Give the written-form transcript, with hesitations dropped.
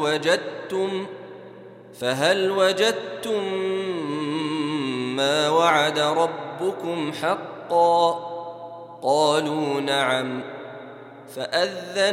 فهل وجدتم ما وعد ربكم حقا؟ قالوا نعم. فأذن